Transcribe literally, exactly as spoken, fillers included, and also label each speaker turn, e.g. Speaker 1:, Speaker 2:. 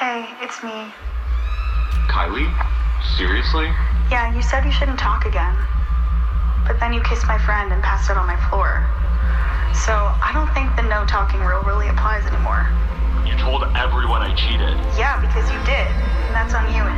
Speaker 1: Hey, it's me.
Speaker 2: Kylie? Seriously?
Speaker 1: Yeah, you said you shouldn't talk again. But then you kissed my friend and passed out on my floor. So I don't think the no talking rule really applies anymore.
Speaker 2: You told everyone I cheated.
Speaker 1: Yeah, because you did. And that's on you